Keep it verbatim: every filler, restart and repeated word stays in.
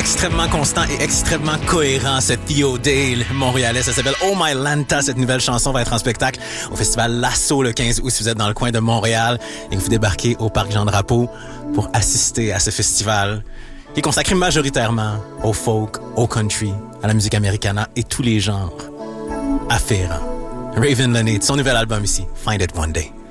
extrêmement constant et extrêmement cohérent, ce Theo Dale montréalais. Ça s'appelle Oh My Lanta. Cette nouvelle chanson va être en spectacle au festival L'Assaut le quinze août si vous êtes dans le coin de Montréal et que vous débarquez au Parc Jean-Drapeau pour assister à ce festival qui est consacré majoritairement au folk, au country, à la musique americana et tous les genres afférents. Raven Lenae, son nouvel album ici, Find It One Day.